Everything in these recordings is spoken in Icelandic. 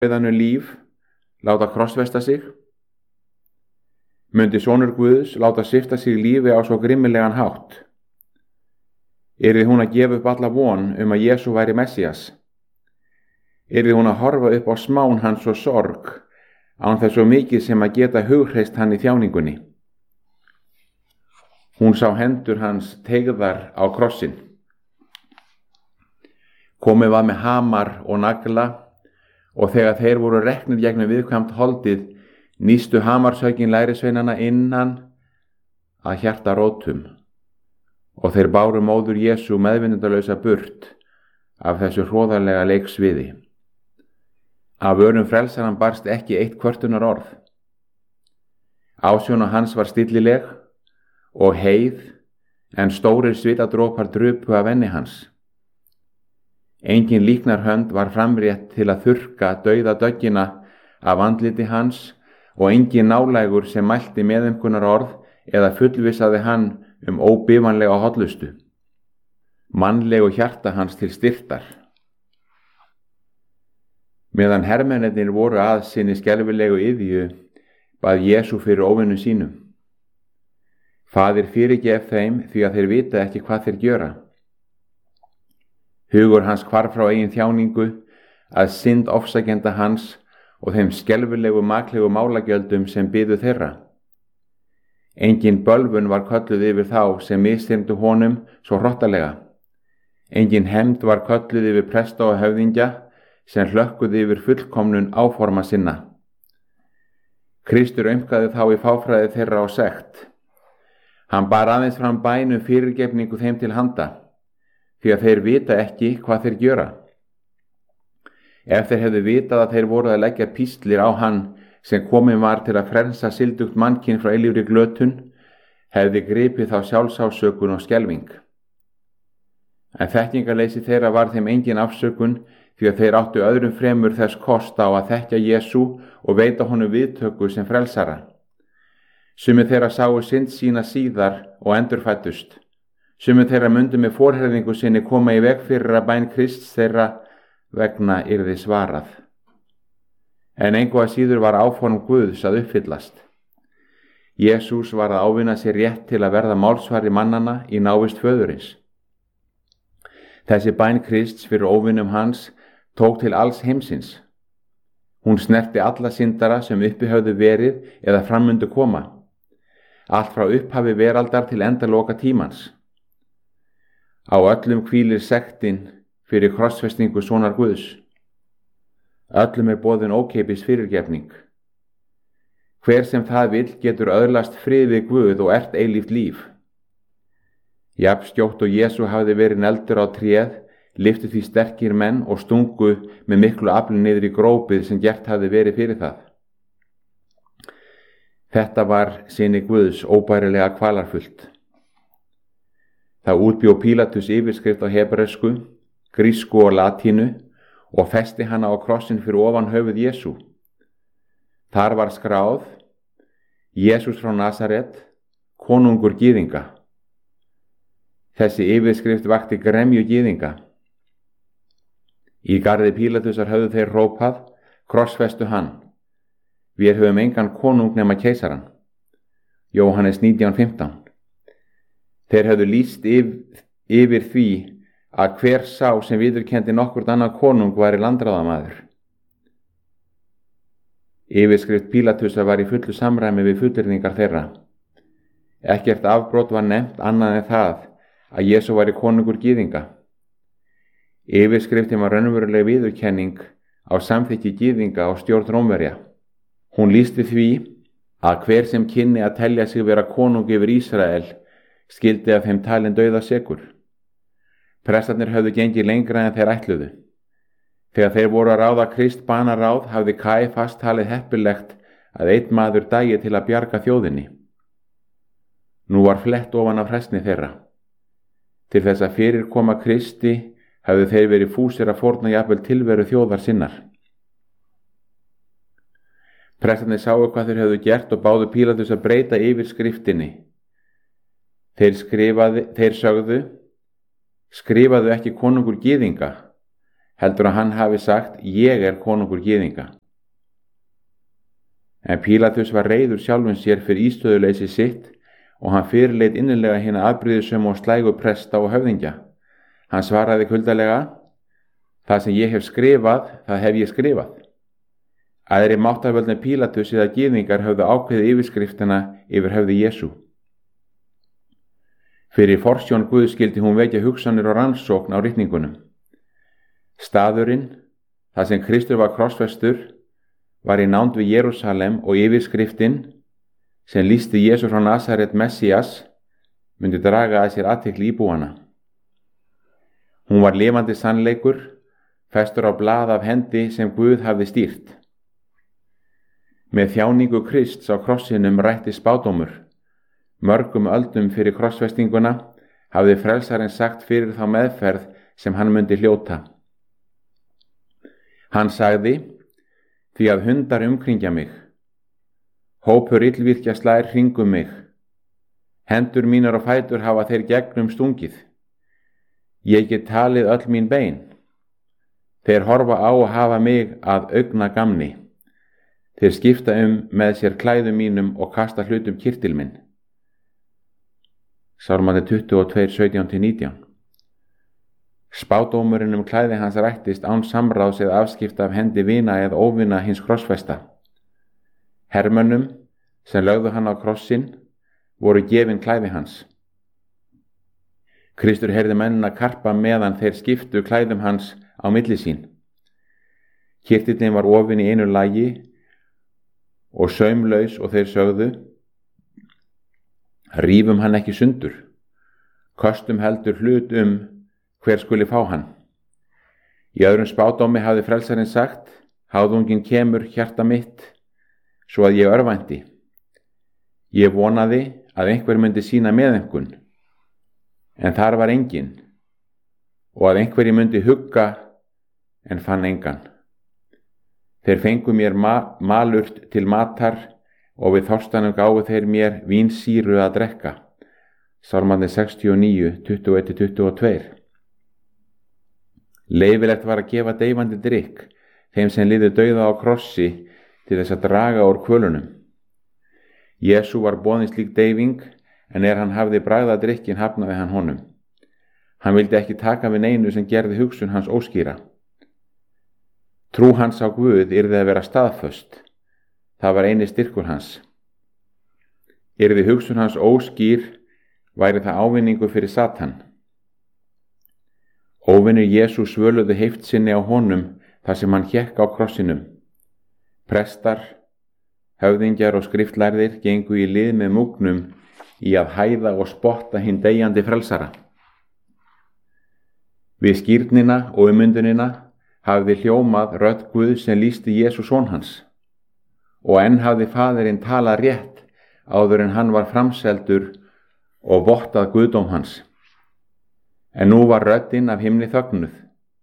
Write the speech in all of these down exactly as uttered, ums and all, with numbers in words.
dauðanu líf láta krossfesta sig? Mundi sonur Guðs láta svipta sig lífi á svo grimmilegan hátt? Yrði hún að gefa upp alla von um að Jesú væri Messías? Yrði hún að horfa upp á smán hans og sorg án þess svo mikið sem að geta hughreyst hann í þjáningunni? Hún sá hendur hans teygðar á krossin. Komið var með hamar og nagla og þegar þeir voru reknir gegnum viðkvæmt holdið nístu hamarshöggin lærisveinana innan að hjarta rótum og þeir báru móður Jesú meðvinnundalausa burt af þessu hroðalega leiksviði. Af vörum frelsaran barst ekki eitt kvörtunar orð. Ásjóna hans var stillileg og heið en stórir svitadrópar drupu af enni hans. Engin líknarhönd var framrétt til að þurrka dauða döggina af andliti hans og engin nálægur sem mælti meðumkunar orð eða fullvissaði hann um óbifanlega hollustu. Mannlegu hjarta hans til styrktar. Meðan hermennirnir voru að sinni skelfilegu iðju, bað Jesú fyrir óvinum sínum. Faðir, fyrirgef þeim því að þeir vita ekki hvað þeir gjöra. Hugur hans hvarf frá eigin þjáningu að synd ofsækjenda hans og þeim skelfilegu maklegu málagjöldum sem biðu þeirra. Engin bölvun var kölluð yfir þá sem misþyrmdu honum svo hrottalega. Engin hefnd var kölluð yfir presta og höfðingja sem hlökkuði yfir fullkomnun áforma sinna. Kristur aumkaði þá í fáfræði þeirra og sekt. Hann bar aðeins fram bæn um fyrirgefningu þeim til handa, því að þeir vita ekki hvað þeir gjöra. Ef þeir hefðu vitað að þeir voru að leggja píslir á hann sem komin var til að frelsa sildugt mannkyn frá eilífri glötun, hefði gripið þá sjálfsásökun og skelfing. En þekkingarleysi þeirra var þeim engin afsökun, því að þeir áttu öðrum fremur þess kost á að þekkja Jesú og veita honum viðtöku sem frelsara. Sumir þeirra sáu synd sína síðar og endurfæddust. Sumir þeirra mundu með forherðingu sinni koma í veg fyrir að bæn Krists þeirra vegna yrði svarað. En engu að síður var áform Guðs að uppfyllast. Jesús var að ávinna sér rétt til að verða málsvari mannana í návist föðurins. Þessi bæn Krists fyrir óvinnum hans tók til alls heimsins. Hún snerti alla syndara sem uppi höfðu verið eða framundu koma. Allt frá upphafi veraldar til endaloka tímans. Á öllum hvílir sektin fyrir krossfestingu sonar Guðs. Öllum er boðin ókeypis fyrirgefning. Hver sem það vill getur öðlast frið við Guð og ert eilíft líf. Jafn skjótt og Jesú hafði verið negldur á tréð, lyftu því sterkir menn og stungu með miklu afli niður í grópið sem gert hafði verið fyrir það. Þetta var syni Guðs óbærilega kvalarfullt. Það útbjó Pílatus yfirskrift á hebresku, grísku og latínu og festi hana á krossin fyrir ofan höfuð Jesú. Þar var skráð: Jesús frá Nasaret, konungur gyðinga. Þessi yfirskrift vakti gremju gyðinga. Í garði Pílatusar höfðu þeir hrópað: krossfestu hann. Við höfum engan konung nema keisaran. Jóhannes nítján fimmtán. Þeir höfðu lýst yfir, yfir því að hver sá sem viðurkenndi nokkurt annað konung væri landráðamaður. Yfirskrift Pílatusar var í fullu samræmi við fullyrðingar þeirra. Ekkert afbrot var nefnt annað en það að Jesú væri konungur gyðinga. Yfirskriftin var raunveruleg viðurkenning á samþykki gyðinga og stjórn Rómverja. Hún lýsti því að hver sem kynni að telja sig vera konung yfir Ísrael skildi af þeim talin dauðasekur. Prestarnir höfðu gengið lengra en þeir ætluðu. Þegar þeir voru að ráða Krist banaráð hafði Kæfas talið heppilegt að einn maður dægi til að bjarga þjóðinni. Nú var flett ofan af hræsni þeirra. Til þess að fyrir koma Kristi hafðu þeir verið fúsir að fórna jafnvel tilveru þjóðar sinnar. Prestarnir sáu hvað þeir höfðu gert og báðu Pílatus að breyta yfirskriftinni. Þeir, skrifaði, þeir sögðu: skrifaðu ekki konungur gyðinga, heldur að hann hafi sagt, ég er konungur gyðinga. En Pílatus var reiður sjálfum sér fyrir ístöðuleysi sitt og hann fyrirleit innilega hina afbrýðisömu og slægu presta og höfðingja. Hann svaraði kuldalega, það sem ég hef skrifað, það hef ég skrifað. Aðri máttarvöldin Pílatus eða gyðingar höfðu ákveðið yfirskriftina yfir höfði Jesú. Fyrir forsjón Guðs skyldi hún vekja hugsanir og rannsókn á ritningunum. Staðurinn, þar sem Kristur var krossfestur, var í nánd við Jerúsalem og yfirskriftin, sem lýsti Jesú frá Nasaret Messias, myndi draga að sér athygli íbúana. Hún var lifandi sannleikur, festur á blað af hendi sem Guð hafði stýrt. Með þjáningu Krists á krossinum rætti spádómur. Mörgum öldum fyrir krossfestinguna hafði frelsarinn sagt fyrir þá meðferð sem hann myndi hljóta. Hann sagði, því að hundar umkringja mig. Hópur illvirkja slær hringum mig. Hendur mínar og fætur hafa þeir gegnum stungið. Ég get talið öll mín bein. Þeir horfa á að hafa mig að augna gamni. Þeir skipta um með sér klæðum mínum og kasta hlutum kirtil minn. Sálmandi tuttugu og tvö, sautján til nítján. Spádómurinn um klæði hans rættist án samráðs eða afskipta af hendi vina eða óvina hins krossfesta. Hermönnum, sem lögðu hann á krossin, voru gefin klæði hans. Kristur heyrði mennina karpa meðan þeir skiptu klæðum hans á milli sín. Kirtillinn var ofin í einu lagi og saumlaus og þeir sögðu, rífum hann ekki sundur, kostum heldur hlut um hver skuli fá hann. Í öðrum spádómi hafði frelsarinn sagt, háðungin kemur hjarta mitt, svo að ég örvænti. Ég vonaði að einhver myndi sína meðaumkun, en þar var engin, og að einhverji myndi hugga, en fann engan. Þeir fengu mér ma malurt til matar og við þorstanum gáfu þeir mér vínsýru að drekka. Sálmandi sextíu og níu, tuttugu og eitt til tuttugu og tvö. Leyfilegt var að gefa deyfandi drykk þeim sem liðu dauða á krossi til þess að draga úr kvölunum. Jesú var boðin slík deyfing, en er hann hafði bragðað drykkin hafnaði hann honum. Hann vildi ekki taka við neinu sem gerði hugsun hans óskýra. Trú hans á Guð yrði að vera staðföst. Það var eini styrkur hans. Yrði hugsun hans óskýr, væri það ávinningu fyrir Satan. Óvinir Jesú svöluðu heift sinni á honum þar sem hann hékk á krossinum. Prestar, höfðingjar og skriftlærðir gengu í lið með múgnum í að hæða og spotta hinn deyjandi frelsara. Við skírnina og umyndunina hafði hljómað rödd Guð sem lýsti Jesú son hans, og enn hafði faðirinn talað rétt áður en hann var framseldur og vottað guðdóm hans. En nú var röddin af himni þögnuð.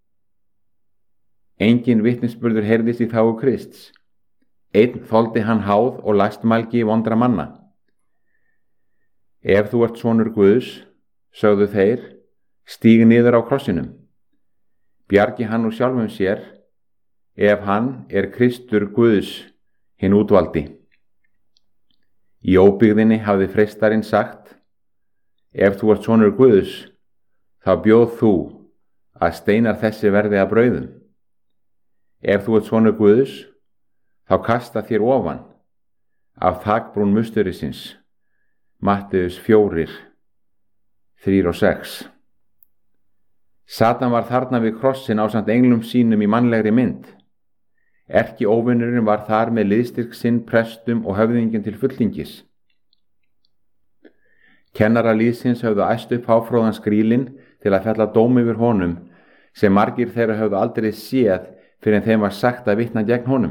Engin vitnisburður heyrðist í þágu Krists. Einn þoldi hann háð og lastmælgi vondra manna. Ef þú ert sonur Guðs, sögðu þeir, stíg niður á krossinum. Bjargi hann úr sjálfum sér, ef hann er Kristur Guðs, hinn útvaldi. Í óbyggðinni hafði freistarinn sagt, ef þú ert sonur Guðs, þá bjóð þú að steinar þessi verði að brauðum. Ef þú ert sonur Guðs, þá kasta þér ofan af þakbrún musturisins. Matteus fjórir, þrír og sex. Satan var þarna við krossin ásamt englum sínum í mannlegri mynd. Erki óvinnurinn var þar með liðstyrk sinn, prestum og höfðingin til fulltingis. Kennara liðsins höfðu æst upp háfróðan skrílinn til að fella dóm yfir honum, sem margir þeirra höfðu aldrei séð fyrir en þeim var sagt að vitna gegn honum.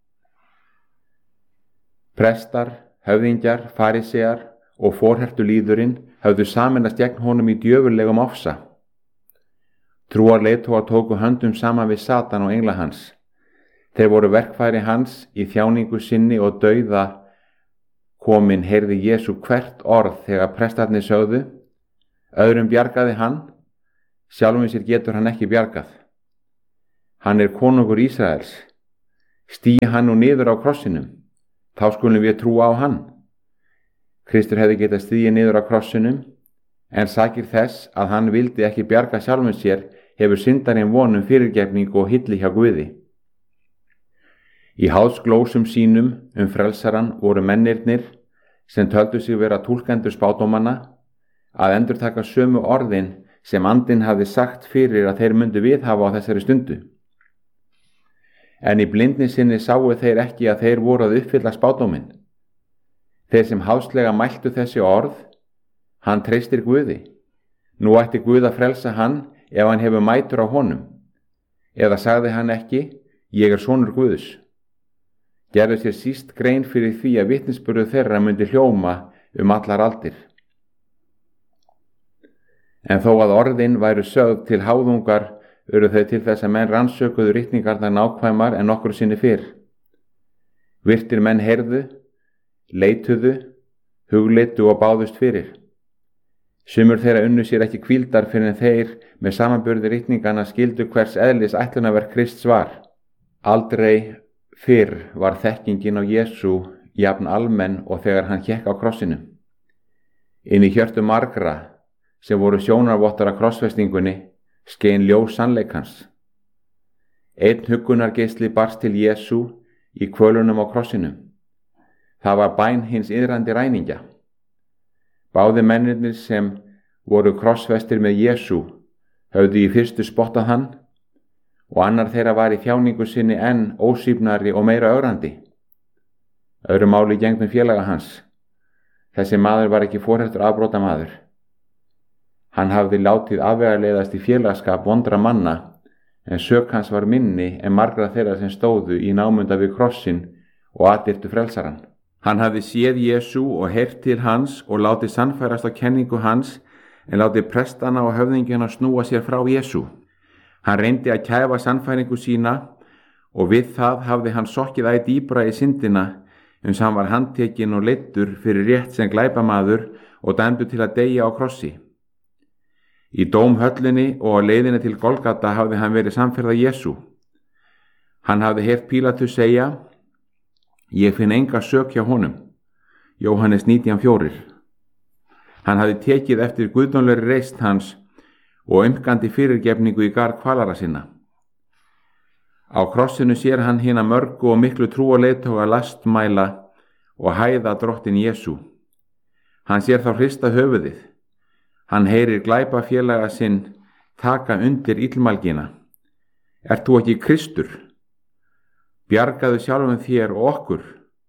Prestar, höfðingjar, farisear og forhertu líðurinn höfðu sameinast gegn honum í djöfurlegum ofsa. Trúarleiðtogar tóku höndum saman við Satan og engla hans. Þeir voru verkfæri hans í þjáningu sinni og dauða komin heyrði Jesú hvert orð þegar prestarnir sögðu, öðrum bjargaði hann, sjálfum sér getur hann ekki bjargað. Hann er konungur Ísraels. Stígi hann nú niður á krossinum, þá skulum við trúa á hann. Kristur hefði getað stigið niður á krossinum, en sakir þess að hann vildi ekki bjarga sjálfum sér hefur syndarinn von um fyrirgefningu og hylli hjá Guði. Í háðsglósum sínum um frelsaran voru mennirnir sem töldu sig vera túlkendur spádómanna að endurtaka sömu orðin sem andinn hafði sagt fyrir að þeir myndu viðhafa á þessari stundu. En í blindni sinni sáu þeir ekki að þeir voru að uppfylla spádóminn. Þeir sem háðslega mæltu þessi orð, hann treystir Guði. Nú ætti Guð að frelsa hann ef hann hefur mætur á honum. Eða sagði hann ekki, ég er sonur Guðs. Gerðu sér síst grein fyrir því að vitnisburður þeirra myndi hljóma um allar aldir. En þó að orðin væru sögð til háðungar, eru þau til þess að menn rannsökuðu ritningarnar nákvæmar en nokkru sinni fyrr. Virtir menn heyrðu, leituðu, hugleitu og báðust fyrir. Sumur þeirra unnu sér ekki hvíldar fyrir en þeir með samanburði ritningarna skildu hvers eðlis ætlunarverk Krists var. Aldrei fyrr var þekkingin á Jesú jafn almenn og þegar hann hékk á krossinu. Inn í hjörtu margra sem voru sjónarvottar af krossfestingunni skein ljós sannleikans. Einn huggunargeisli barst til Jesú í kvölunum á krossinum. Það var bæn hins iðrandi ræningja. Báði mennirnir sem voru krossfestir með Jesú höfðu í fyrstu spottað hann og annar þeirra var í þjáningu sinni enn ósýfnari og meira ögrandi. Öðru máli gegnum félaga hans. Þessi maður var ekki forhertur afbrotamaður. Hann hafði látið afvegaleiðast í félagskap vondra manna, en sök hans var minni en margra þeirra sem stóðu í námunda við krossin og aðdyrtu frelsaran. Hann hafði séð Jesú og heyrt til hans og látið sannfærast á kenningu hans, en látið prestana og höfðingjana snúa sér frá Jesú. Hann reyndi að kæfa sannfæringu sína og við það hafði hann sokkið æ dýpra í syndina, uns hann var handtekinn og leiddur fyrir rétt sem glæpamaður og dæmdur til að deyja á krossi. Í dómhöllinni og á leiðinni til Golgata hafði hann verið samferða Jesú. Hann hafði heyrt Pílatus segja, ég finn enga sök hjá honum. Jóhannes nítján fjórir. Hann hafði tekið eftir guðdómlegri reisn hans og umgandi fyrirgefningu í garð kvalara sinna. Á krossinu sér hann hina mörgu og miklu trú og leiðtoga lastmæla og hæða drottin Jesú. Hann sér þá hrista höfuðið. Hann heyrir glæpa félaga sinn taka undir illmælgina. Ert þú ekki Kristur? Bjargaðu sjálfum þér og okkur.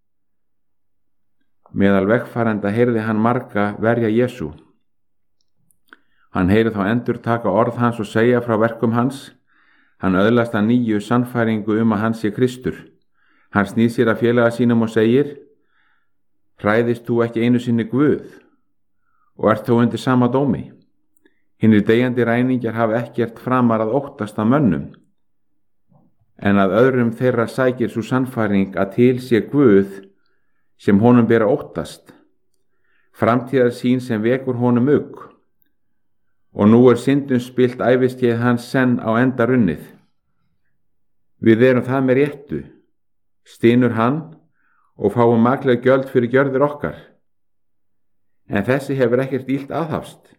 Meðal vegfarenda heyrði hann marga verja Jesú. Hann heyrir þá endur taka orð hans og segja frá verkum hans. Hann öðlast að nýju sannfæringu um að hann sé Kristur. Hann snýr sér að félaga sínum og segir, hræðist þú ekki einu sinni Guð? Og ert þó undir sama dómi. Hinnir deyjandi ræningjar hafa ekkert framar að óttast af mönnum, en að öðrum þeirra sækir svo sannfæring að til sé Guð sem honum ber að óttast, framtíðar sín sem vekur honum ugg, og nú er syndum spilt æviskeið hans senn á enda runnið. Við erum það með réttu, stynur hann og fáum maklega gjöld fyrir gjörðir okkar. En þessi hefur ekkert illt aðhafst.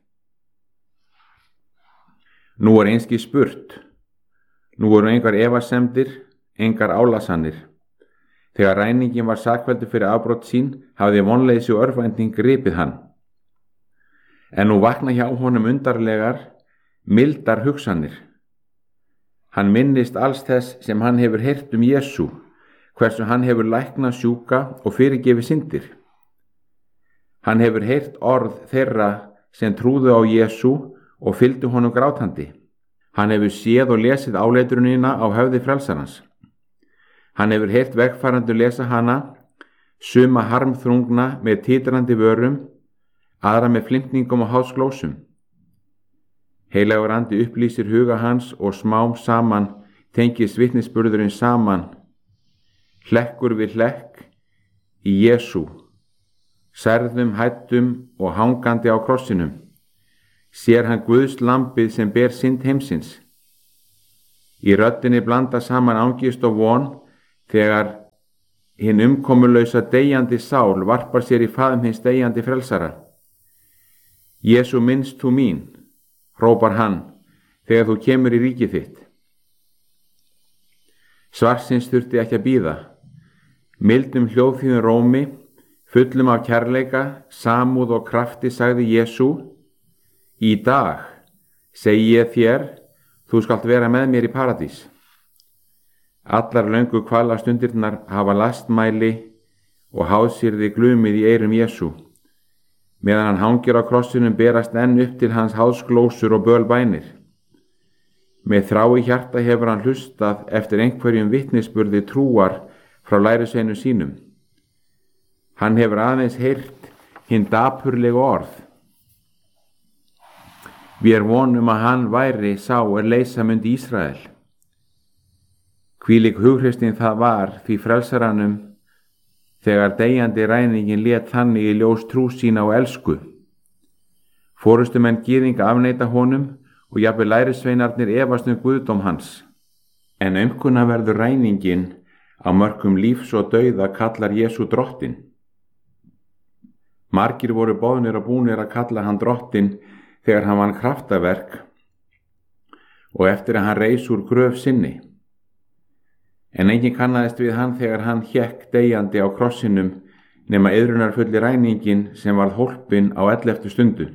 Nú er einski spurt. Nú eru engar efasemdir, engar álasannir. Þegar ræningin var sakfelldur fyrir afbrot sín, hafði vonleysi og örvænting gripið hann. En nú vakna hjá honum undarlegar, mildar hugsanir. Hann minnist alls þess sem hann hefur heyrt um Jesú, hversu hann hefur læknað sjúka og fyrirgefið syndir. Hann hefur heyrt orð þeirra sem trúðu á Jesú og fylgdu honum grátandi. Hann hefur séð og lesið áleitrunina á höfði frelsarans. Hann hefur heyrt vegfarendur lesa hana, suma harmþrungna með titrandi vörum, aðra með flimtningum og háðsglósum. Heilagur andi upplýsir huga hans og smám saman tengist vitnisburðurinn saman, hlekkur við hlekk í Jesú. Særðum, hættum og hangandi á krossinum, sér hann Guðs lambið sem ber synd heimsins. Í röddinni blanda saman angist og von þegar hinn umkomulausa deyjandi sál varpar sér í faðm hins deyjandi frelsara. Jesú, minnst þú mín, hrópar hann, þegar þú kemur í ríkið þitt. Svarsins þurfti ekki að bíða. Mildum hljóðþýðum rómi, fullum af kærleika, samúð og krafti sagði Jesú: Í dag segi ég þér, þú skalt vera með mér í paradís. Allar löngu kvalastundirnar hafa lastmæli og hásýrði glumið í eyrum Jesú. Meðan hann hangir á krossinum berast enn upp til hans hásglósur og bölbænir. Með þrá í hjarta hefur hann hlustað eftir einhverjum vitnisburði trúar frá lærisveinum sínum. Hann hefur aðeins heyrt hinn dapurlegu orð: Vér vonum að hann væri sá er leysa myndi Ísrael. Hvílík hughreysti það var því frelsaranum þegar deyjandi ræningin lét þannig í ljós trú sína og elsku. Forystumenn gyðinga afneita honum og jafnvel lærisveinarnir efast um guðdóm hans. En aumkunarverður ræningin á mörkum lífs og dauða kallar Jesú drottinn. Margir voru boðnir og búnir að kalla hann drottinn þegar hann vann kraftaverk og eftir að hann reis úr gröf sinni. En enginn kannaðist við hann þegar hann hékk deyjandi á krossinum nema iðrunarfulli ræningin sem varð hólpinn á elleftu stundu.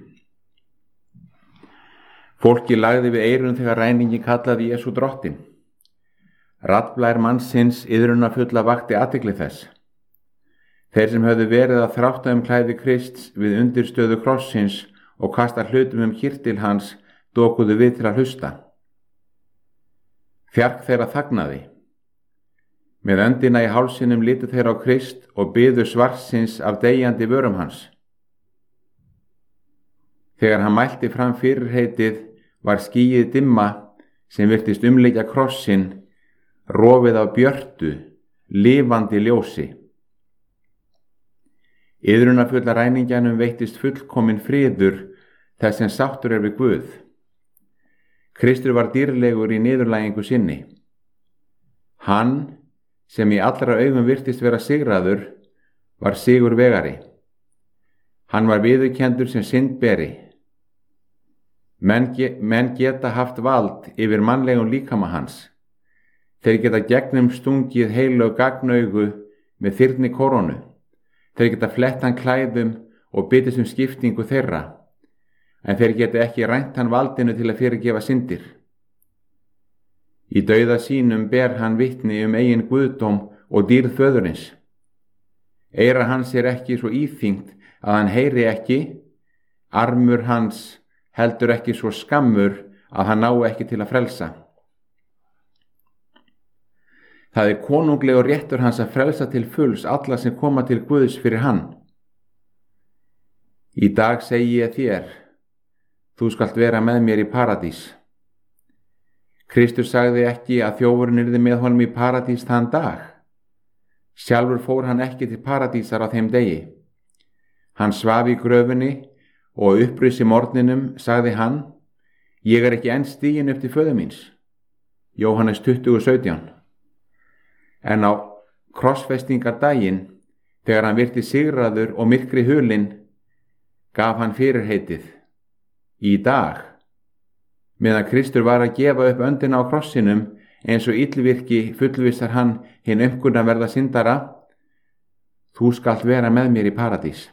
Fólki lagði við eyrun þegar ræningin kallaði Jesú drottinn. Raddblær mannsins iðrunarfulla vakti athygli þess. Þeir sem höfðu verið að þrátta um klæði Krists við undirstöðu krossins og kasta hlutum um kyrtil hans dokuðu við til að hlusta. Fjark þeirra þagnaði. Með öndina í hálsinum litu þeir á Krist og biðu svarsins af deyjandi vörum hans. Þegar hann mælti fram fyrirheitið var skýið dimma sem virtist umleikja krossin rofið af björtu, lifandi ljósi. Iðrunarfulla ræningjanum veittist fullkomin friður þess sem sáttur er við Guð. Kristur var dýrlegur í niðurlægingu sinni. Hann, sem í allra augum virtist vera sigraður, var sigurvegari. Hann var viðurkenndur sem syndberi. Menn, ge menn geta haft vald yfir mannlegum líkama hans. Þeir geta gegnum stungið heilög gagnaugu með þyrni koronu. Þeir geta flett hann klæðum og byttist um skiptingu þeirra, en þeir geta ekki rænt hann valdinu til að fyrirgefa syndir. Í dauða sínum ber hann vitni um eigin guðdóm og dýrð föðurins. Eyra hans er ekki svo íþyngt að hann heyri ekki, armur hans heldur ekki svo skammur að hann ná ekki til að frelsa. Það er konunglegur réttur hans að frelsa til fulls alla sem koma til Guðs fyrir hann. Í dag segi ég þér, þú skalt vera með mér í paradís. Kristur sagði ekki að þjófurinn yrði með honum í paradís þann dag. Sjálfur fór hann ekki til paradísar á þeim degi. Hann svaf í gröfinni og upprisi morgninum sagði hann: Ég er ekki enn stiginn upp til föður míns. Jóhannes tuttugu sautján. En á krossfestingardaginn, þegar hann virti sigraður og myrkri hulinn, gaf hann fyrirheitið: Í dag. Meðan Kristur var að gefa upp öndina á krossinum eins og illvirki fullvissar hann hinn umkunnaverða syndara: Þú skalt vera með mér í paradís.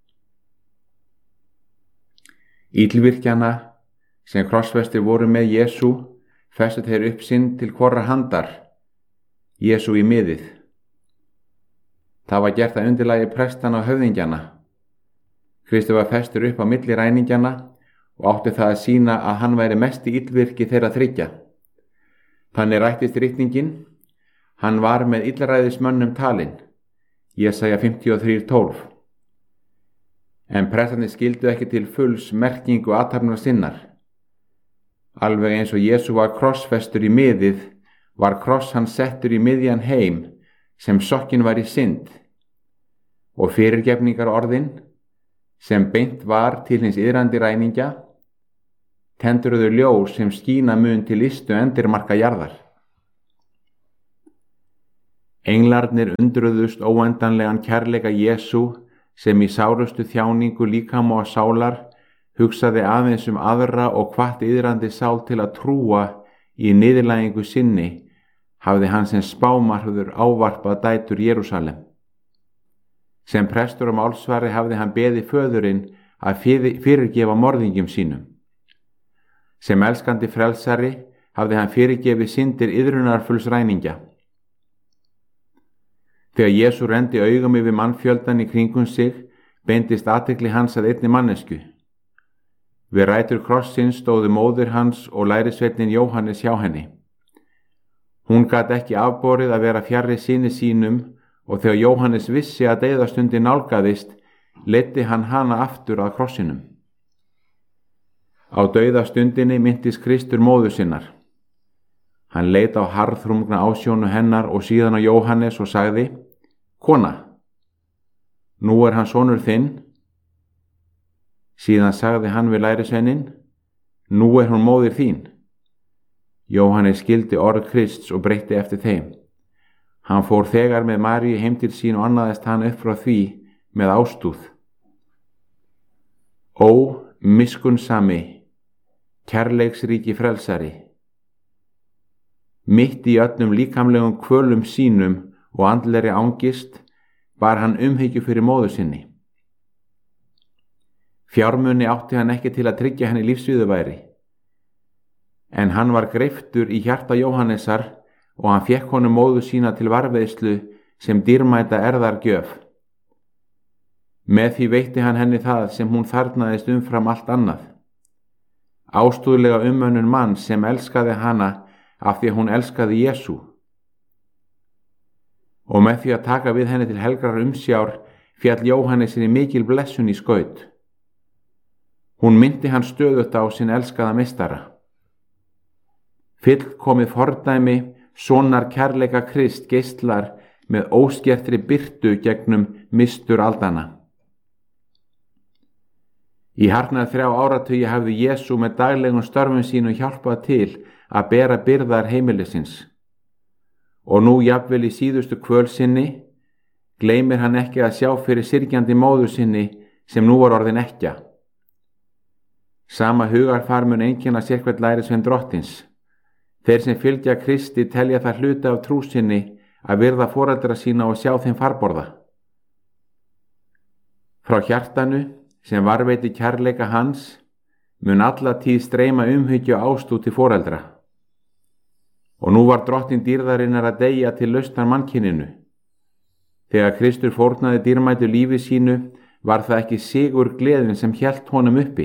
Illvirkjana sem krossfestir voru með Jesú festu þeir upp sinn til hvorra handar, Jesú í miðið. Það var gert að undirlagi prestana og höfðingjana. Kristur var festur upp á milli ræningjana og átti það að sýna að hann væri mesti illvirki þeirra þriggja. Þannig rættist ritningin: Hann var með illræðismönnum talinn, Jesaja fimmtíu og þrjú tólf. En prestarnir skildu ekki til fulls merkingu athafnar sinnar. Alveg eins og Jesú var krossfestur í miðið, var kross hann settur í miðjan heim sem sokkin var í synd, og fyrirgefningar orðin sem beint var til hins iðrandi ræningja tendruðu ljós sem skína mun til ystu endirmarka jarðar. Englarnir undruðust óendanlegan kærleika Jesú sem í sárustu þjáningu líkama og sálar hugsaði aðeins um aðra og hvatti iðrandi sál til að trúa í niðurlægingu sinni hafði hann sem spámarður ávarpað dætur Jerúsalem. Sem prestur og málsvari hafði hann beðið föðurinn að fyrirgefa morðingjum sínum. Sem elskandi frelsari hafði hann fyrirgefið syndir iðrunarfulls ræningja. Þegar Jesú renndi augum yfir mannfjöldan í kringum sig, beindist athygli hans að einni mannesku. Við rætur krossins stóðu móðir hans og lærisveinninn Jóhannes hjá henni. Hún gat ekki afborið að vera fjarri syni sínum og þegar Jóhannes vissi að deyðastundin nálgaðist, leiddi hann hana aftur að krossinum. Á dauðastundinni minntist Kristur móður sinnar. Hann leit á harðþrungna ásjónu hennar og síðan á Jóhannes og sagði: Kona, nú er hann sonur þinn. Síðan sagði hann við lærisveinin: Nú er hún móðir þín. Jóhannes skildi orð Krists og breytti eftir þeim. Hann fór þegar með Maríu heim til sín og annaðist hann upp frá því með ástúð. Ó, miskunnsami, kærleiksríki frelsari. Mitt í öllum líkamlegum kvölum sínum og andlegri angist bar hann umhyggju fyrir móður sinni. Fjármuni átti hann ekki til að tryggja henni lífsviðurværi, en hann var greiftur í hjarta Jóhannesar og hann fékk honum móður sína til varðveislu sem dýrmæta erðargjöf. Með því veitti hann henni það sem hún þarfnaðist umfram allt annað. Ástúðlega umönnun mann sem elskaði hana af því að hún elskaði Jesú. Og með því að taka við henni til helgrar umsjár fjall Jóhannesinni mikil blessun í skaut. Hún myndi hann stöðugt á sinn elskaða meistara. Fullkomið fordæmi sonar kærleika Krist geislar með óskertri birtu gegnum mistur aldana. Í hartnær þrjá áratugi hafði Jesú með daglegum störfum sínu hjálpað til að bera byrðar heimilisins. Og nú jafnvel í síðustu kvöl sinni gleymir hann ekki að sjá fyrir syrgjandi móður sinni sem nú var orðin ekkja. Sama hugarfar mun einkenna sérhvern lærisvein drottins. Þeir sem fylgja Kristi telja það hluta af trú sinni að virða foreldra sína og sjá þeim farborða. Frá hjartanu sem varveiti kærleika hans mun alla tíð streyma umhyggju og ástúð til foreldra. Og nú var drottin dýrðarinnar að deyja til lausnar mannkyninu. Þegar Kristur fórnaði dýrmætu lífi sínu var það ekki sigur gleðin sem hélt honum uppi.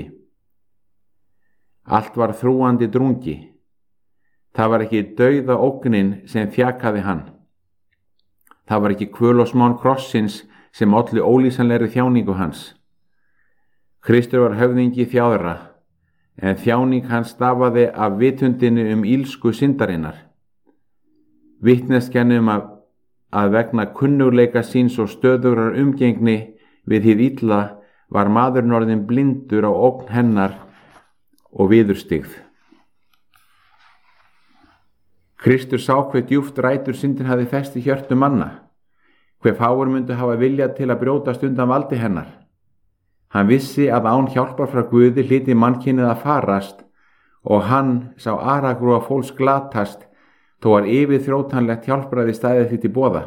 Allt var þrúandi drungi. Það var ekki dauða ógnin sem þjakaði hann. Það var ekki kvöl og smán krossins sem olli ólýsanlegri þjáningu hans. Kristur var höfðingi þjáðra, en þjáning hans stafaði af vitundinu um ílsku syndarinnar. Vitneskjan um að, að vegna kunnugleika síns og stöðugrar umgengni við hið illa var maðurinn orðinn blindur á ógn hennar og viðurstigð. Kristur sá hve djúpt rætur syndin hafði fest í hjörtu manna, hve fáir myndu hafa vilja til að brjótast undan valdi hennar. Hann vissi að án hjálpar frá Guði hlyti mannkynið að farast og hann sá aragrúa fólks glatast þó var yfirþrótanlegt hjálpræði staðið því til boða.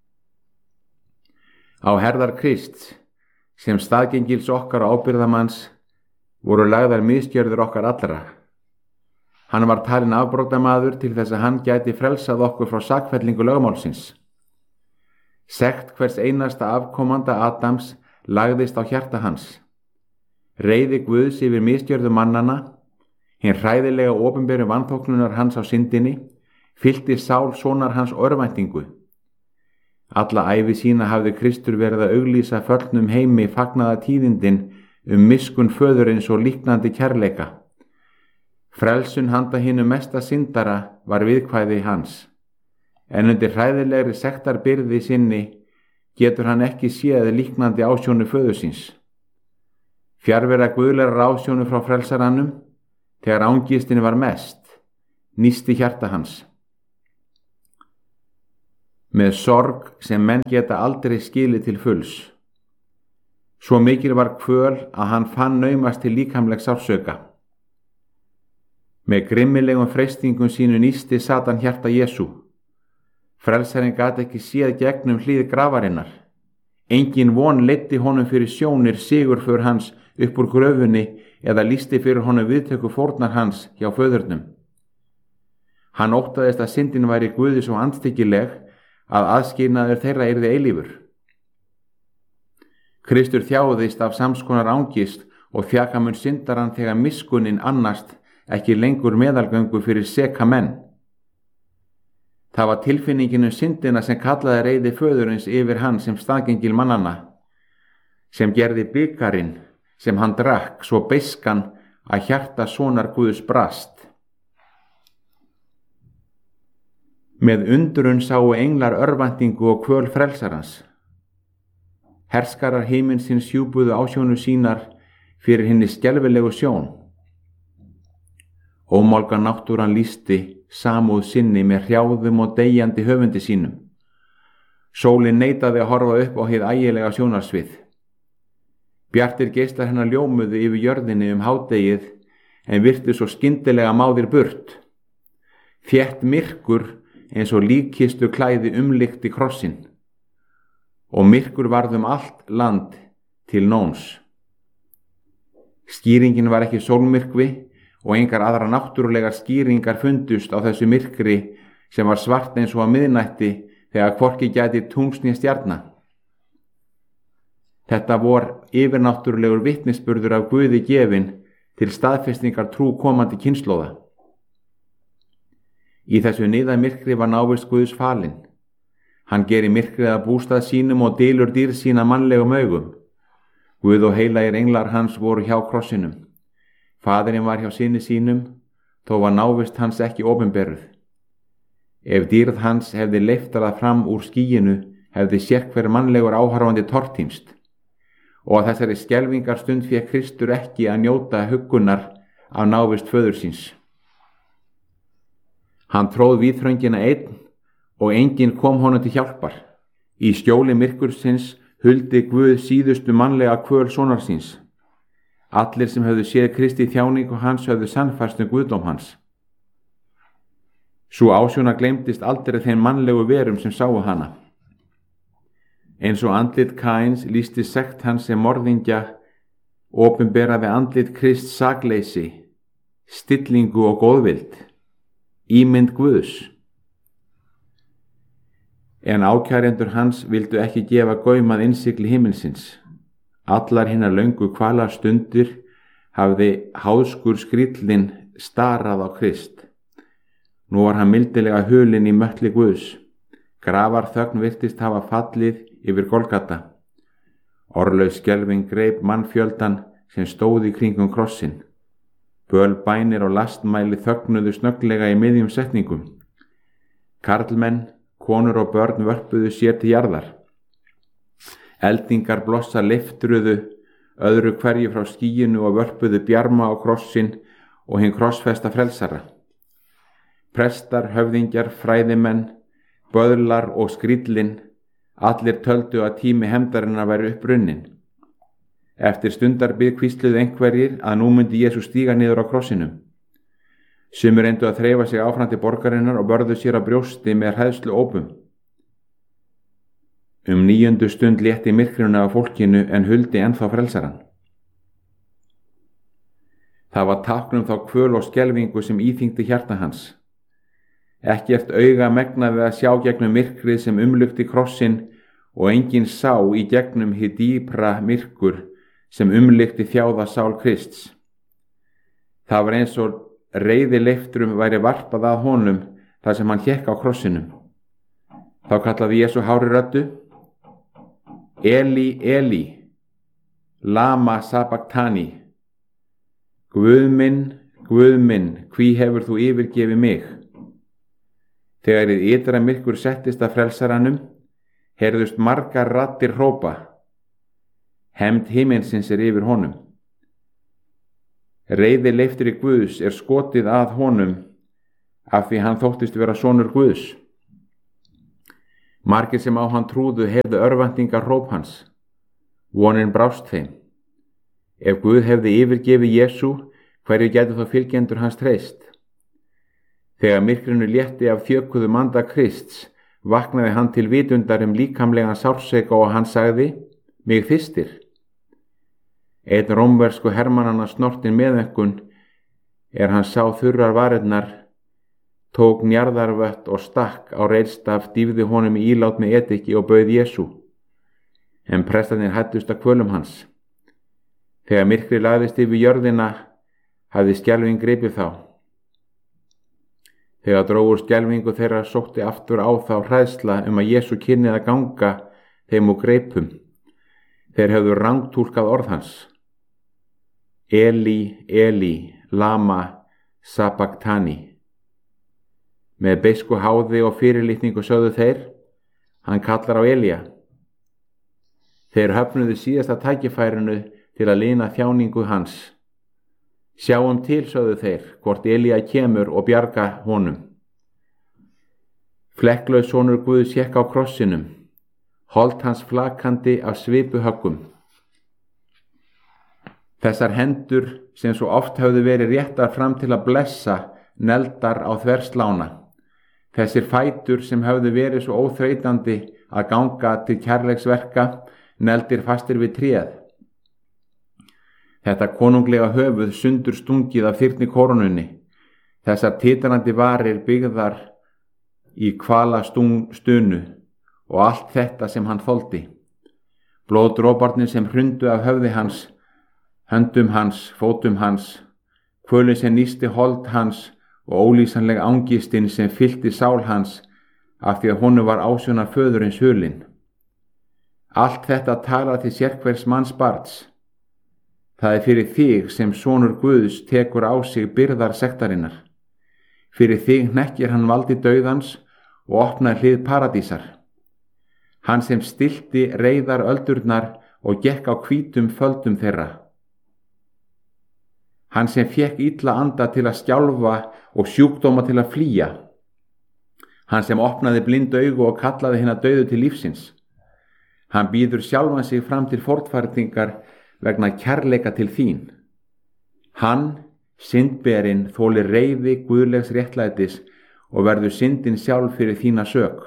Á herðar Krists, sem staðgengils okkar og ábyrgðamanns, voru lagðar misgjörðir okkar allra. Hann var talinn afbrotamaður til þess að hann gæti frelsað okkur frá sakfellingu lögmálsins. Sekt hvers einasta afkomanda Adams lagðist á hjarta hans. Reiði Guðs yfir misgjörðu mannana, hinn hræðilega opinberu vanþóknunar hans á syndinni, fyllti sál sonar hans örvæntingu. Alla ævi sína hafði Kristur verið að auglýsa föllnum heimi fagnaða tíðindin um miskun föðurins og líknandi kærleika. Frelsun handa hinu mesta syndara var viðkvæði hans, en undir hræðilegri sektarbyrði sinni getur hann ekki séð líknandi ásjónu föður síns. Fjarvera guðlegar ásjónu frá frelsarannum, þegar ángistin var mest, nísti hjarta hans. með sorg sem menn geta aldrei skilið til fulls. Svo mikil var kvöl að hann fann naumast til líkamlegs sársauka. Með grimmilegum freistingum sínu nísti Satan hjarta Jesú. Frelsarinn gat ekki séð gegnum hlið grafarinnar. Engin von leiddi honum fyrir sjónir sigurför hans upp úr gröfunni eða lýsti fyrir honum viðtöku fórnar hans hjá föðurnum. Hann óttaðist að syndin væri Guði svo andstyggileg að aðskilnaður þeirra yrði eilífur. Kristur þjáðist af samskonar angist og þjakamun syndaran þegar miskunnin annast ekki lengur meðalgöngu fyrir seka menn. Það var tilfinningin um syndina sem kallaði reiði föðurins yfir hann sem staðgengil mannanna, sem gerði bikarinn sem hann drakk svo beiskan að hjarta sonar Guðs brast. Með undrun sáu englar örvæntingu og kvöl frelsarans. Herskarar himinsins hjúpuðu ásjónu sínar fyrir hinni skelfilegu sjón. Ómálga náttúran lýsti samúð sinni með hrjáðum og deyjandi höfundi sínum. Sólin neitaði að horfa upp á hið ægilega sjónarsvið. Bjartir geislar hennar ljómuðu yfir jörðinni um hádegið en virtu svo skyndilega máðir burt. Þétt myrkur eins og líkkistu klæði umlykti krossin og myrkur varð um allt land til nóns. Skýringin var ekki sólmyrkvi og engar aðra náttúrulegar skýringar fundust á þessu myrkri sem var svart eins og á miðnætti þegar hvorki gæti tungls né stjarna. Þetta vor yfirnáttúrulegur vitnisburður af Guði gefinn til staðfestingar trú komandi kynslóða. Í þessu niðamyrkri var návist Guðs falinn. Hann gerir myrkrið að bústað sínum og dylur dýr sína mannlegum augum. Guð og heilagir englar hans voru hjá krossinum. Faðirinn var hjá syni sínum, þó var návist hans ekki opinberuð. Ef dýrð hans hefði leiftarað fram úr skýinu, hefði sérhver mannlegur áhorfandi tortímst. Og að þessari skelfingar stund fékk Kristur ekki að njóta huggunar af návist föður síns. Hann tróð víðþröngina einn og enginn kom honum til hjálpar. Í skjóli myrkursins huldi Guð síðustu mannlega kvöl sonar síns. Allir sem höfðu séð Kristi þjáningu hans höfðu sannfærst um guðdóm hans. Sú ásjóna gleymdist aldrei þeim mannlegu verum sem sáu hana. Eins og andlit Kains lýsti sekt hans sem morðingja, opinberaði andlit Krists sakleysi, stillingu og góðvild, ímynd Guðs. En ákærendur hans vildu ekki gefa gaum að innsigli himilsins. Allar hinnar löngu kvalar stundir hafði háðskur skríllinn starað á Krist. Nú var hann mildilega hulinn í möttli Guðs. Grafar þögn virtist hafa fallið yfir Golgata. Orðlaus skelfing greip mannfjöldan sem stóð í kringum krossin. Böl bænir og lastmæli þögnuðu snögglega í miðjum setningum. Karlmenn, konur og börn vörpuðu sér til jarðar. Eldingar blossa leiftruðu öðru hverju frá skýinu og vörpuðu bjarma á krossin og hinn krossfesta frelsara. Prestar, höfðingjar, fræðimenn, böðlar og skríllinn, allir töldu að tími hefndarinnar væri upprunnin. Eftir stundarbið hvísluðu einhverjir að nú myndi Jesús stíga niður á krossinum. Sumir reyndu að þreifa sig áfram til borgarinnar og börðu sér á brjósti með hræðslu ópum. Um níundu stund létti myrkrinu af fólkinu en huldi ennþá frelsaran. Það var tákn um þá kvöl og skelfingu sem íþyngdi hjarta hans. Ekkert auga megnaði að sjá gegnum myrkrið sem umlukti krossin og enginn sá í gegnum hið dýpra myrkur sem umlukti þjáða sál Krists. Það var eins og reiði leiftrum væri varpað að honum þar sem hann hékk á krossinum. Þá kallaði Jesú hárri röddu: Eli, Eli, lama sabachthani. Guð minn, Guð minn, hví hefur þú yfirgefið mig? Þegar hið ytra myrkur settist að frelsaranum, heyrðust margar raddir hrópa: Hefnd himinsins er yfir honum. Reiði leiftri Guðs er skotið að honum af því hann þóttist vera sonur Guðs. Margir sem á hann trúðu heyrðu örvæntingar hróp hans. Vonin brást þeim. Ef Guð hefði yfirgefið Jesú, hverju gætu þá fylgjendur hans treyst? Þegar myrkrinu létti af þjökuðum anda Krists, vaknaði hann til vitundar um líkamlegan sársauka og hann sagði, mig þyrstir. Einn rómversku hermannanna snortin meðaukun, er hann sá þurrar varirnar, tók njarðarvött og stakk á reilstaf, dýfði honum í ílát með ediki og bauð Jesú. En prestarnir hættust að kvölum hans. Þegar myrkri lagðist yfir jörðina, hafði skelfing gripið þá. Þegar drógur skelfingu þeirra sótti aftur á þá hræðsla um að Jesú kynnið að ganga þeim úr greipum. Þeir höfðu rangtúlkað orð hans. Eli, Eli, lama sabachthani. Með beisku háði og fyrirlitningu sögðu þeir, hann kallar á Elía. Þeir höfnuðu síðasta tækifærinu til að lina þjáningu hans. Sjáum til, sögðu þeir, hvort Elía kemur og bjarga honum. Flekklaus sonur Guðs hékk á krossinum, hold hans flakandi af svipuhöggum. Þessar hendur sem svo oft höfðu verið réttar fram til að blessa, neldar á þverslána. Þessir fætur sem höfðu verið svo óþreytandi að ganga til kærleiksverka, neldir fastir við tréð. Þetta konunglega höfuð sundur stungið af þyrni koronunni, þessar titrandi varir byggðar í kvala stunu og allt þetta sem hann þoldi. Blóðdroparnir sem hrundu af höfði hans, höndum hans, fótum hans, kvölin sem nísti hold hans og ólýsanleg ángistin sem fyllti sál hans af því að honum var ásjónar föðurins hulinn. Allt þetta talar til sérhvers manns barns. Það er fyrir þig sem sonur Guðs tekur á sig byrðar sektarinnar. Fyrir þig hnekkir hann valdi dauðans og opnar hlið paradísar. Hann sem stilti reiðar öldurnar og gekk á hvítum földum þeirra. Hann sem fékk illa anda til að skjálfa og sjúkdóma til að flýja. Hann sem opnaði blind augu og kallaði hina dauðu til lífsins. Hann býður sjálfan sig fram til fortfærtingar vegna kærleika til þín. Hann, syndberinn, þolir reiði guðlegs réttlætis og verður syndin sjálf fyrir þína sök.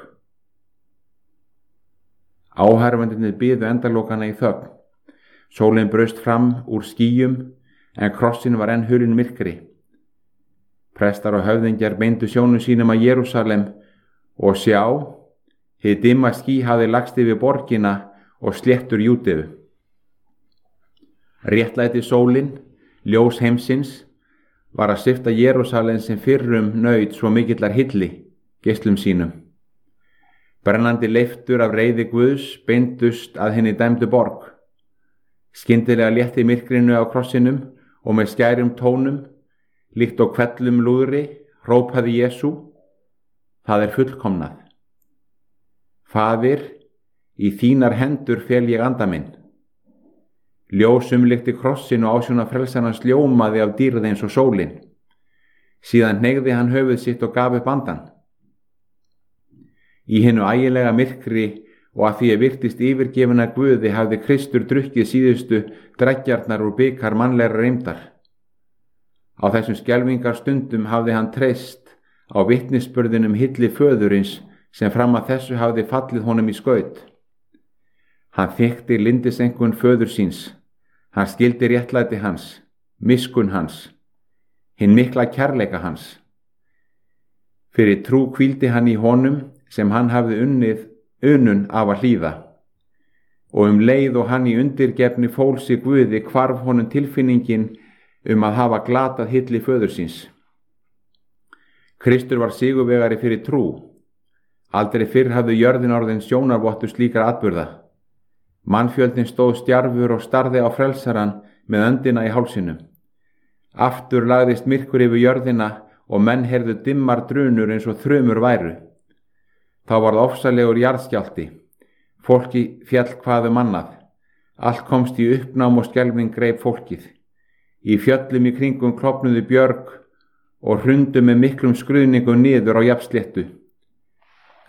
Áhærfandinni biðu endalokana í þögn. Sólin braust fram úr skýjum, en krossin var enn hulinn myrkri. Prestar og höfðingjar beindu sjónum sínum að Jerúsalem og sjá, hið dimma ský hafði lagst yfir borgina og sléttur Júdeu. Réttlæti sólin, ljós heimsins, var að svipta Jerúsalem sem fyrrum naut svo mikillar hilli, geislum sínum. Brennandi leiftur af reiði Guðs beindust að henni dæmdu borg. Skyndilega létti myrkrinu á krossinum og með skærum tónum, líkt og hvellum lúðri, hrópaði Jesú, það er fullkomnað. Faðir, í þínar hendur fel ég anda minn. Ljósum líkti krossin og ásjóna frelsarans ljómaði af dýrð eins og sólin. Síðan hneigði hann höfuð sitt og gaf upp andan. Í hinnu ægilega myrkri og að því að virtist yfirgefina Guði hafði Kristur drukkið síðustu dreggjarnar úr bikar mannlegra reymdar. Á þessum skelfingar stundum hafði hann treyst á vitnisburðinum hilli föðurins sem fram að þessu hafði fallið honum í skaut. Hann þekkti lindisengun föður síns. Hann skildi réttlæti hans, miskun hans, hinn mikla kærleika hans. Fyrir trú hvíldi hann í honum sem hann hafði unnið unun af að hlýða. Og um leið og hann í undirgefni fól sig Guði hvarf honum tilfinningin um að hafa glatað hilli föður síns. Kristur var sigurvegari fyrir trú. Aldrei fyrr hafði jörðin orðin sjónarvottur slíkar atburða. Mannfjöldin stóð stjarfur og starði á frelsaran með öndina í hálsinum. Aftur lagðist myrkur yfir jörðina og menn heyrðu dimmar drunur eins og þrumur væru. Þá varð ofsalegur jarðskjálfti. Fólki féll hvað um annað. Allt komst í uppnám og skelfing greip fólkið. Í fjöllum í kringum klofnuðu björg og hrundu með miklum skruðningum niður á jafnsléttu.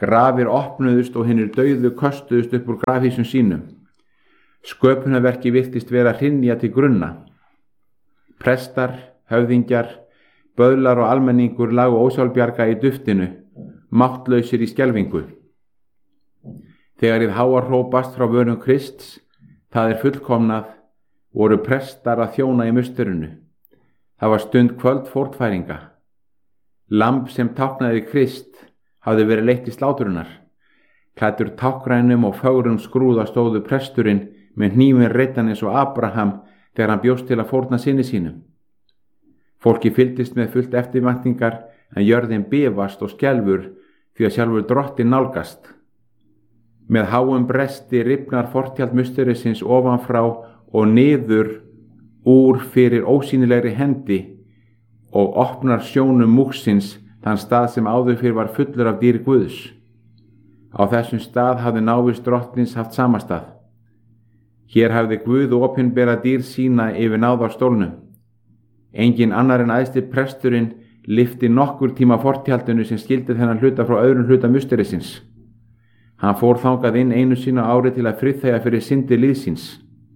Grafir opnuðust og hinir dauðu köstuðust upp úr grafhýsum sínum. Sköpunarverki virtist vera að hrynja til grunna. Prestar, höfðingjar, böðlar og almenningur lágu ósjálfbjarga í duftinu, máttlausir í skelfingu. Þegar hið háa hrópast frá vörum Krists, það er fullkomnað, voru prestar að þjóna í musturinu. Það var stund kvöld fórnfæringa. Lamb sem táknaði Krist hafði verið leitt í sláturinnar. Klæddur táknrænum og fögrum skrúða stóðu presturinn með hnífinn reiddan eins og Abraham þegar hann bjóst til að fórna syni sínum. Fólki fylgdist með fullt eftirvæntingar en jörðin bifast og skelfur því að sjálfur drottinn nálgast. Með háum bresti rifnar fortjald musterisins ofanfrá og niður úr fyrir ósýnilegri hendi og opnar sjónum múgsins þann stað sem áður fyrir var fullur af dýr Guðs. Á þessum stað hafði návist drottins haft samastað. Hér hafði Guð opinbera dýr sína yfir náðarstólnum. Engin annar en æðsti presturinn lyfti nokkur tíma fortjaldinu sem skildi þennan hluta frá öðrum hluta musterisins. Hann fór þangað inn einu sína ári til að friðþægja fyrir syndir liðsins.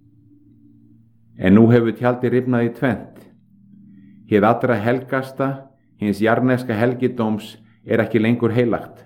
En nú hefur tjaldið rifnað í tvennt. Hið allra helgasta, hins jarneska helgidóms, er ekki lengur heilagt.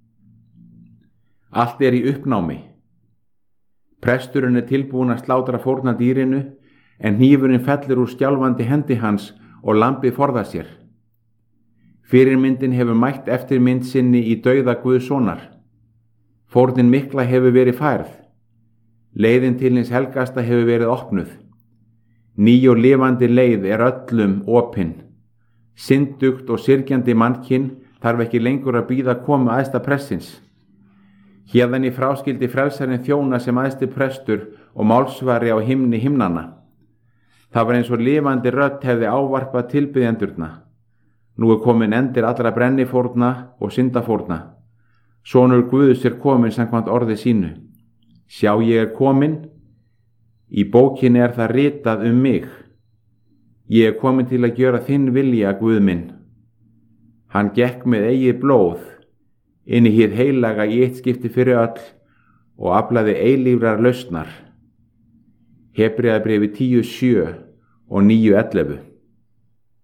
Allt er í uppnámi. Presturinn er tilbúin að slátra fórnardýrinu, en hnífurinn fellur úr skjálfandi hendi hans og lambið forðar sér. Fyrirmyndin hefur mætt eftirmynd sinni í dauða Guðs sonar. Fórnin mikla hefur verið færð. Leiðin til hins helgasta hefur verið opnuð. Ný og lifandi leið er öllum opin. Syndugt og syrgjandi mannkinn þarf ekki lengur að bíða komu æðsta prestins. Héðan í fráskildi frelsarinn þjóna sem æðsti prestur og málsvari á himni himnanna. Það var eins og lifandi rödd hefði ávarpað tilbiðjendurna. Nú er komin endir allra brennifórna og syndafórna. Sonur Guðs er komin samkvæmt orði sínu. Sjá, ég er komin. Í bókinni er það ritað um mig. Ég er komin til að gjöra þinn vilja, Guð minn. Hann gekk með eigið blóð inn í hið heilaga í eitt skipti fyrir öll og aflaði eilífrar lausnar. Hebreabréfi tíu sjö og níu ellefu.